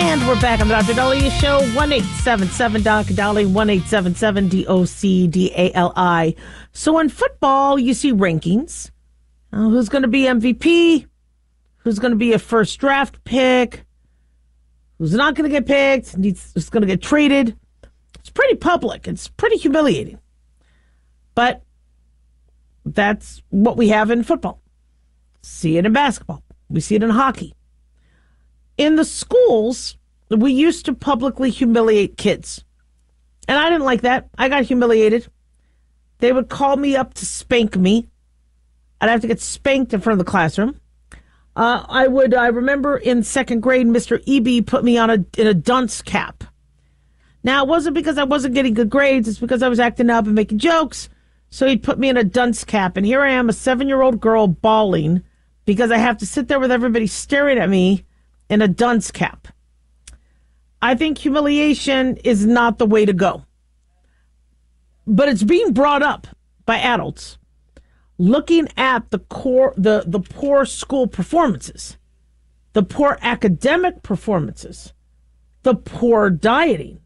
And we're back on the Dr. Daliah Show, 1-877-DOC-DALI, 1-877-DOC-DALI. So in football, you see rankings. Who's going to be MVP? Who's going to be a first draft pick? Who's not going to get picked? Who's going to get traded? It's pretty public. It's pretty humiliating. But that's what we have in football. See it in basketball. We see it in hockey. In the schools, we used to publicly humiliate kids. And I didn't like that. I got humiliated. They would call me up to spank me. I'd have to get spanked in front of the classroom. I remember in second grade, Mr. Eby put me in a dunce cap. Now, it wasn't because I wasn't getting good grades. It's because I was acting up and making jokes. So he'd put me in a dunce cap. And here I am, a 7-year-old girl bawling because I have to sit there with everybody staring at me in a dunce cap. I think humiliation is not the way to go. But it's being brought up by adults looking at the poor school performances, the poor academic performances, the poor dieting.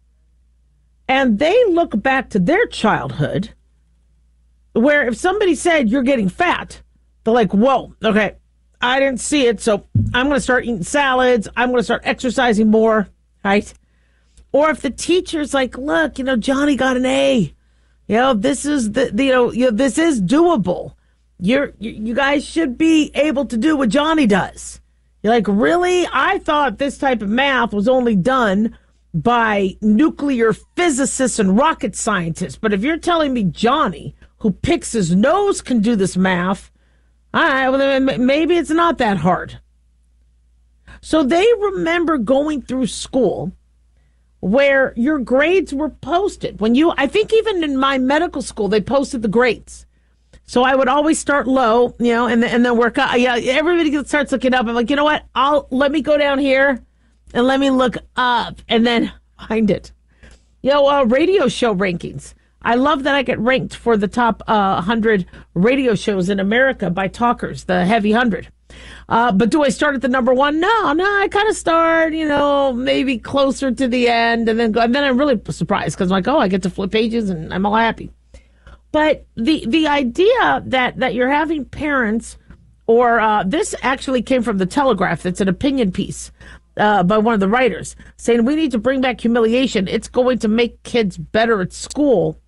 And they look back to their childhood where if somebody said you're getting fat, they're like, whoa, okay, I didn't see it, so I'm going to start eating salads. I'm going to start exercising more, right? Or if the teacher's like, look, Johnny got an A. This is this is doable. You guys should be able to do what Johnny does. You're like, really? I thought this type of math was only done by nuclear physicists and rocket scientists. But if you're telling me Johnny, who picks his nose, can do this math, all right, well, then maybe it's not that hard. So they remember going through school where your grades were posted. I think even in my medical school, they posted the grades. So I would always start low, and then work up. Yeah, everybody starts looking up. I'm like, you know what? Let me go down here and let me look up and then find it. Radio show rankings. I love that I get ranked for the top 100 radio shows in America by Talkers, the Heavy 100. But do I start at the number one? No, I kind of start, maybe closer to the end and then go. And then I'm really surprised because I'm like, I get to flip pages and I'm all happy. But the idea that you're having parents, or this actually came from the Telegraph. It's an opinion piece by one of the writers saying we need to bring back humiliation. It's going to make kids better at school.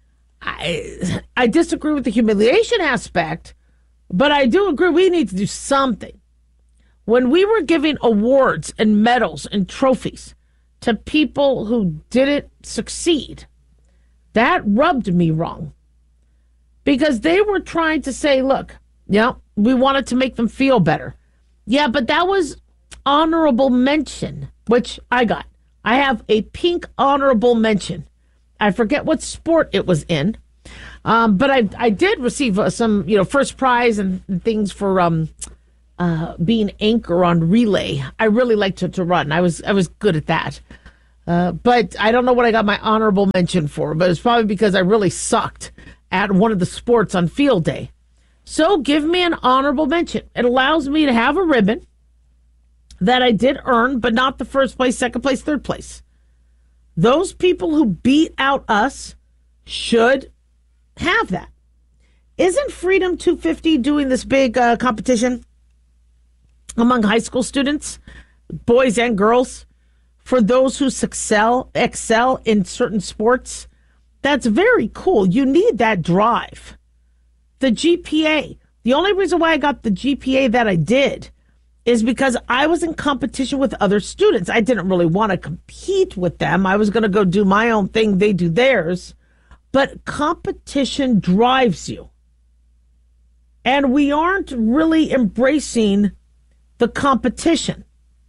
I disagree with the humiliation aspect, but I do agree we need to do something. When we were giving awards and medals and trophies to people who didn't succeed, that rubbed me wrong. Because they were trying to say, look, we wanted to make them feel better. Yeah, but that was honorable mention, which I got. I have a pink honorable mention. I forget what sport it was in. But I did receive some, first prize and things for being anchor on relay. I really liked to run. I was good at that. But I don't know what I got my honorable mention for, but it's probably because I really sucked at one of the sports on field day. So give me an honorable mention. It allows me to have a ribbon that I did earn, but not the first place, second place, third place. Those people who beat out us should have that. Isn't Freedom 250 doing this big competition among high school students, boys and girls, for those who excel in certain sports? That's very cool. You need that drive. The GPA. The only reason why I got the GPA that I did is because I was in competition with other students. I didn't really want to compete with them. I was going to go do my own thing. They do theirs. But competition drives you. And we aren't really embracing the competition.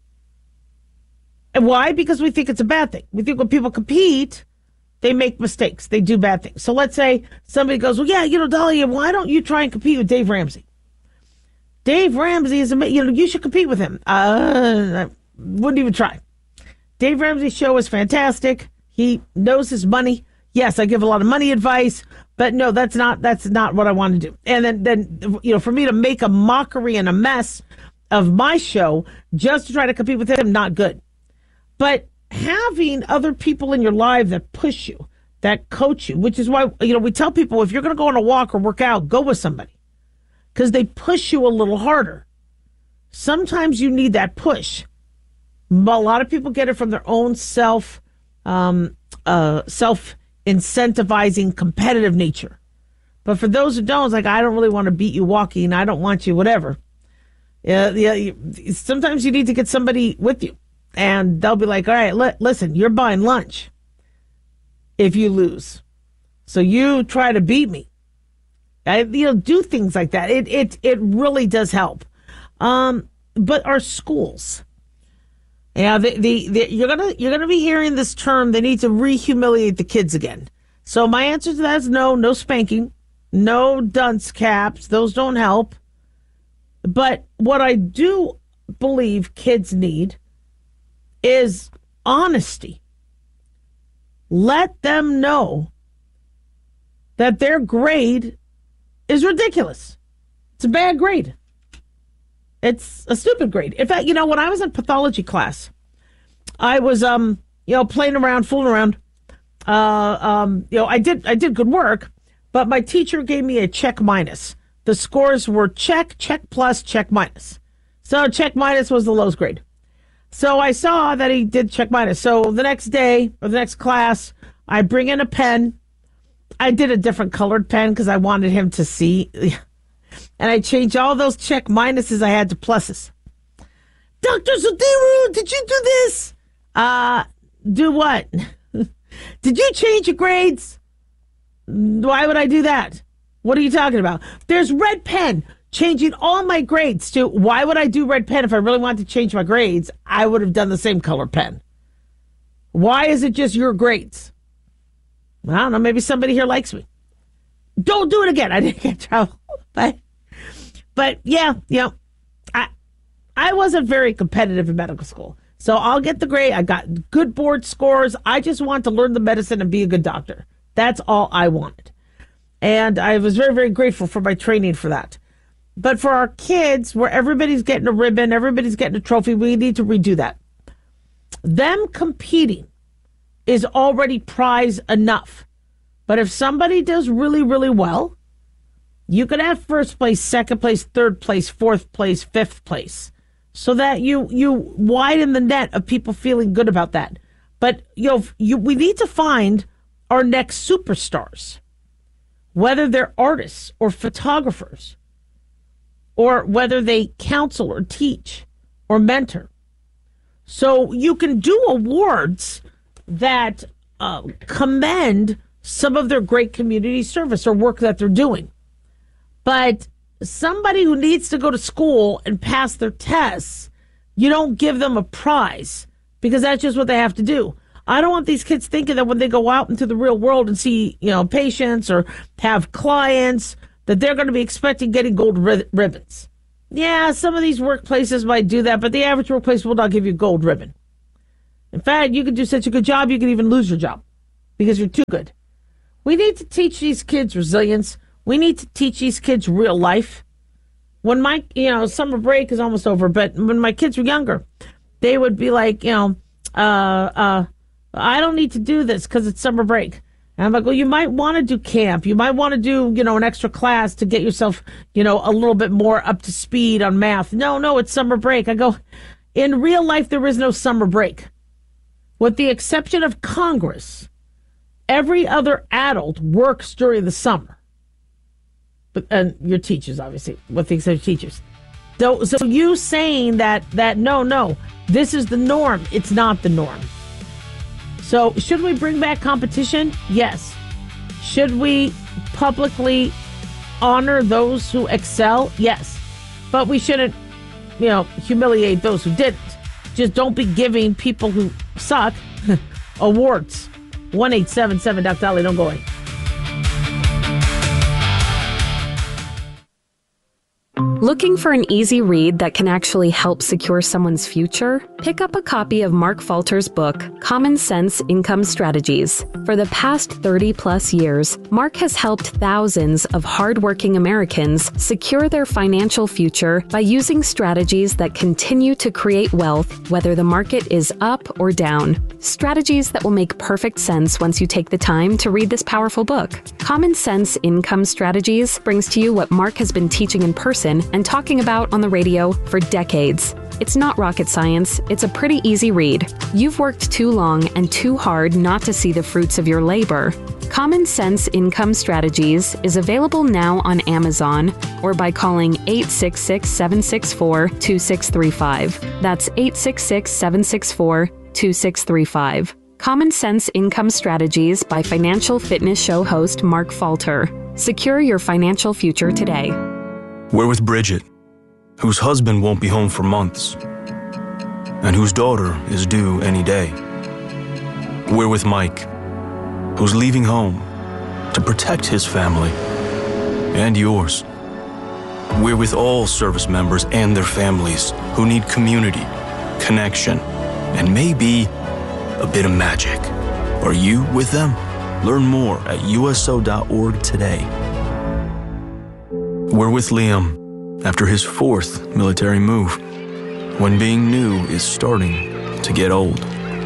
And why? Because we think it's a bad thing. We think when people compete, they make mistakes. They do bad things. So let's say somebody goes, well, yeah, Daliah, why don't you try and compete with Dave Ramsey? Dave Ramsey is amazing. You should compete with him. I wouldn't even try. Dave Ramsey's show is fantastic. He knows his money. Yes, I give a lot of money advice, but no, that's not what I want to do. And then for me to make a mockery and a mess of my show just to try to compete with him, not good. But having other people in your life that push you, that coach you, which is why, we tell people if you're going to go on a walk or work out, go with somebody because they push you a little harder. Sometimes you need that push. A lot of people get it from their own self-incentivizing competitive nature. But for those who don't, it's like, I don't really want to beat you walking. I don't want you, whatever. Sometimes you need to get somebody with you. And they'll be like, all right, listen, you're buying lunch if you lose. So you try to beat me. Do things like that. It really does help. But our schools, you're gonna be hearing this term. They need to re-humiliate the kids again. So my answer to that is no spanking, no dunce caps. Those don't help. But what I do believe kids need is honesty. Let them know that their grade is ridiculous. It's a bad grade. It's a stupid grade. In fact, when I was in pathology class, I was, playing around, fooling around. I did good work, but my teacher gave me a check minus. The scores were check plus, check minus. So check minus was the lowest grade. So I saw that he did check minus. So the next day or the next class, I bring in a pen. I did a different colored pen because I wanted him to see. And I changed all those check minuses I had to pluses. Dr. Sudiru, did you do this? Do what? Did you change your grades? Why would I do that? What are you talking about? There's red pen. Changing all my grades to, why would I do red pen if I really wanted to change my grades? I would have done the same color pen. Why is it just your grades? I don't know. Maybe somebody here likes me. Don't do it again. I didn't get in trouble. But yeah, I wasn't very competitive in medical school. So I'll get the grade. I got good board scores. I just want to learn the medicine and be a good doctor. That's all I wanted. And I was very, very grateful for my training for that. But for our kids, where everybody's getting a ribbon, everybody's getting a trophy, we need to redo that. Them competing is already prize enough. But if somebody does really, really well, you can have first place, second place, third place, fourth place, fifth place, so that you widen the net of people feeling good about that. But we need to find our next superstars, whether they're artists or photographers, or whether they counsel or teach or mentor. So you can do awards that commend some of their great community service or work that they're doing. But somebody who needs to go to school and pass their tests, you don't give them a prize because that's just what they have to do. I don't want these kids thinking that when they go out into the real world and see, patients or have clients, that they're going to be expecting getting gold ribbons. Yeah, some of these workplaces might do that, but the average workplace will not give you a gold ribbon. In fact, you can do such a good job, you can even lose your job because you're too good. We need to teach these kids resilience. We need to teach these kids real life. When my, summer break is almost over, but when my kids were younger, they would be like, I don't need to do this because it's summer break. And I'm like, well, you might want to do camp. You might want to do, an extra class to get yourself, a little bit more up to speed on math. No, it's summer break. I go, in real life, there is no summer break. With the exception of Congress, every other adult works during the summer. And your teachers, obviously, with the exception of teachers. So you saying that no, this is the norm. It's not the norm. So should we bring back competition? Yes. Should we publicly honor those who excel? Yes. But we shouldn't, humiliate those who didn't. Just don't be giving people who suck awards. 1-877 Dr. Dolly. Don't go away. Looking for an easy read that can actually help secure someone's future? Pick up a copy of Mark Falter's book, Common Sense Income Strategies. For the past 30-plus years, Mark has helped thousands of hardworking Americans secure their financial future by using strategies that continue to create wealth, whether the market is up or down. Strategies that will make perfect sense once you take the time to read this powerful book. Common Sense Income Strategies brings to you what Mark has been teaching in person and talking about on the radio for decades. It's not rocket science, it's a pretty easy read. You've worked too long and too hard not to see the fruits of your labor. Common Sense Income Strategies is available now on Amazon or by calling 866-764-2635. That's 866-764-2635. Common Sense Income Strategies by Financial Fitness Show host Mark Falter. Secure your financial future today. We're with Bridget, whose husband won't be home for months, and whose daughter is due any day. We're with Mike, who's leaving home to protect his family and yours. We're with all service members and their families who need community, connection, and maybe a bit of magic. Are you with them? Learn more at USO.org today. We're with Liam after his 4th military move, when being new is starting to get old.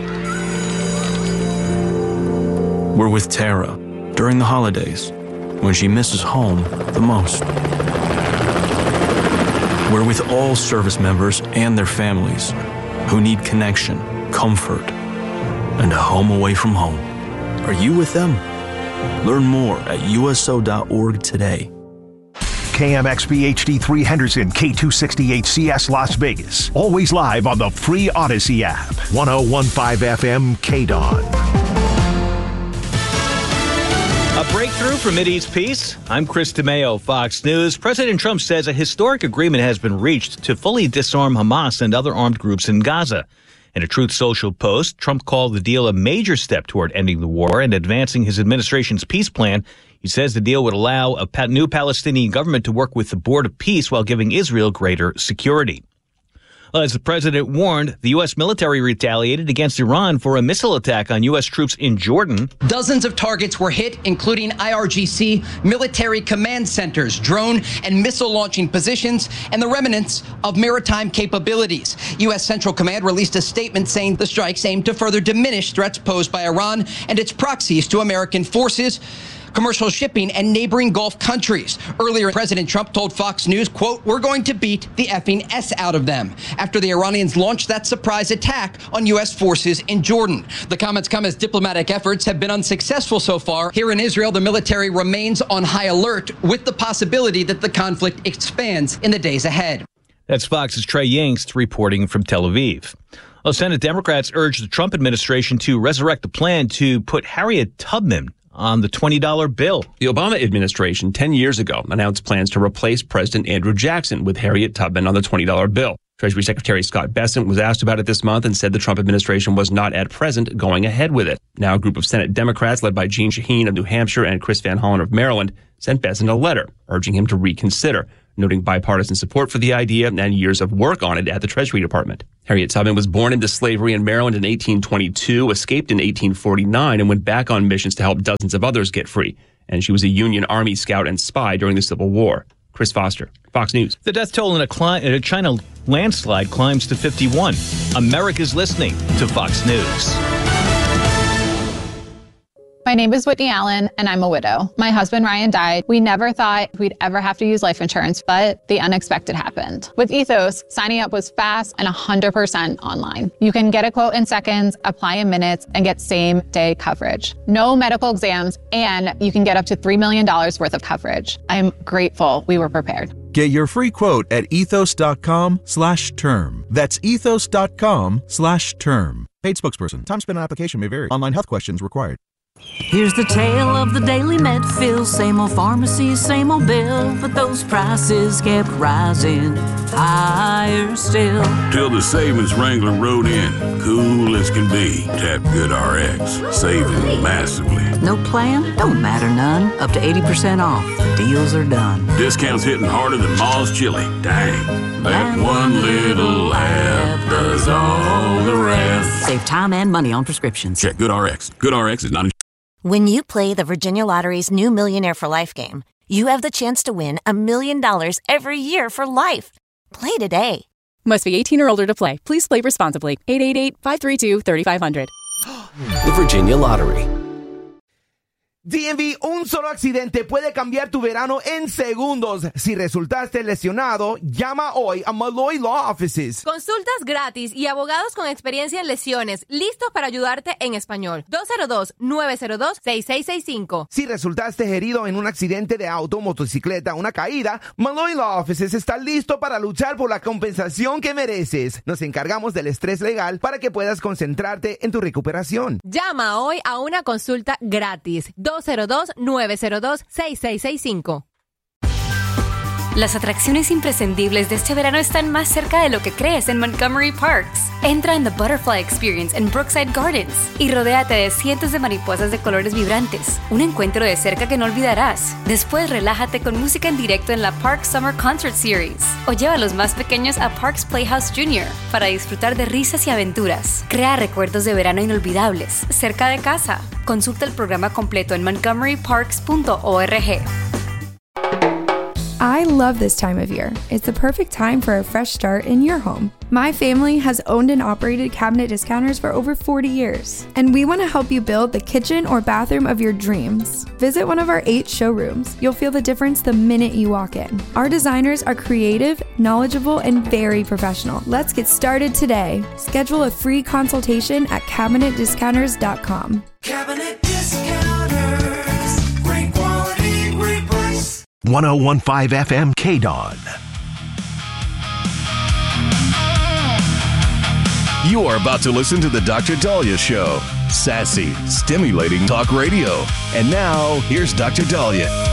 We're with Tara during the holidays, when she misses home the most. We're with all service members and their families who need connection, comfort, and a home away from home. Are you with them? Learn more at USO.org today. KMXP HD3 Henderson, K268CS Las Vegas. Always live on the free Odyssey app. 1015 FM KDAWN. A breakthrough for Mideast peace? I'm Chris DeMeo, Fox News. President Trump says a historic agreement has been reached to fully disarm Hamas and other armed groups in Gaza. In a Truth Social post, Trump called the deal a major step toward ending the war and advancing his administration's peace plan. He says the deal would allow a new Palestinian government to work with the Board of Peace while giving Israel greater security. As the president warned, the U.S. military retaliated against Iran for a missile attack on U.S. troops in Jordan. Dozens of targets were hit, including IRGC, military command centers, drone and missile launching positions, and the remnants of maritime capabilities. U.S. Central Command released a statement saying the strikes aim to further diminish threats posed by Iran and its proxies to American forces, commercial shipping, and neighboring Gulf countries. Earlier, President Trump told Fox News, quote, "We're going to beat the effing S out of them," after the Iranians launched that surprise attack on U.S. forces in Jordan. The comments come as diplomatic efforts have been unsuccessful so far. Here in Israel, the military remains on high alert with the possibility that the conflict expands in the days ahead. That's Fox's Trey Yingst reporting from Tel Aviv. Well, Senate Democrats urged the Trump administration to resurrect the plan to put Harriet Tubman on the $20 bill. The Obama administration 10 years ago announced plans to replace President Andrew Jackson with Harriet Tubman on the $20 bill. Treasury Secretary Scott Bessent was asked about it this month and said the Trump administration was not at present going ahead with it. Now a group of Senate Democrats led by Jeanne Shaheen of New Hampshire and Chris Van Hollen of Maryland sent Bessent a letter urging him to reconsider, noting bipartisan support for the idea and years of work on it at the Treasury Department. Harriet Tubman was born into slavery in Maryland in 1822, escaped in 1849, and went back on missions to help dozens of others get free. And she was a Union Army scout and spy during the Civil War. Chris Foster, Fox News. The death toll in a China landslide climbs to 51. America's listening to Fox News. My name is Whitney Allen, and I'm a widow. My husband, Ryan, died. We never thought we'd ever have to use life insurance, but the unexpected happened. With Ethos, signing up was fast and 100% online. You can get a quote in seconds, apply in minutes, and get same-day coverage. No medical exams, and you can get up to $3 million worth of coverage. I'm grateful we were prepared. Get your free quote at ethos.com/term. That's ethos.com/term. Paid spokesperson. Time spent on application may vary. Online health questions required. Here's the tale of the daily Medfill. Same old pharmacy, same old bill, but those prices kept rising higher still. Till the savings wrangler rode in, cool as can be. Tap GoodRx, saving massively. No plan? Don't matter none. Up to 80% off. The deals are done. Discounts hitting harder than Ma's chili. Dang. That one little app does all the rest. Save time and money on prescriptions. Check GoodRx. GoodRx is not... When you play the Virginia Lottery's new Millionaire for Life game, you have the chance to win $1 million every year for life. Play today. Must be 18 or older to play. Please play responsibly. 888-532-3500. The Virginia Lottery. DMV, un solo accidente puede cambiar tu verano en segundos. Si resultaste lesionado, llama hoy a Malloy Law Offices. Consultas gratis y abogados con experiencia en lesiones, listos para ayudarte en español. 202-902-6665. Si resultaste herido en un accidente de auto, motocicleta o una caída, Malloy Law Offices está listo para luchar por la compensación que mereces. Nos encargamos del estrés legal para que puedas concentrarte en tu recuperación. Llama hoy a una consulta gratis. 202-902-6665. Las atracciones imprescindibles de este verano están más cerca de lo que crees en Montgomery Parks. Entra en The Butterfly Experience en Brookside Gardens y rodéate de cientos de mariposas de colores vibrantes. Un encuentro de cerca que no olvidarás. Después relájate con música en directo en la Parks Summer Concert Series. O lleva a los más pequeños a Parks Playhouse Jr. para disfrutar de risas y aventuras. Crea recuerdos de verano inolvidables cerca de casa. Consulta el programa completo en montgomeryparks.org. I love this time of year. It's the perfect time for a fresh start in your home. My family has owned and operated Cabinet Discounters for over 40 years, and we want to help you build the kitchen or bathroom of your dreams. Visit one of our 8 showrooms. You'll feel the difference the minute you walk in. Our designers are creative, knowledgeable, and very professional. Let's get started today. Schedule a free consultation at CabinetDiscounters.com. Cabinet Discounters. Great quality, great price. 1015 FM KDON. You are about to listen to the Dr. Dahlia Show. Sassy, stimulating talk radio. And now, here's Dr. Dahlia.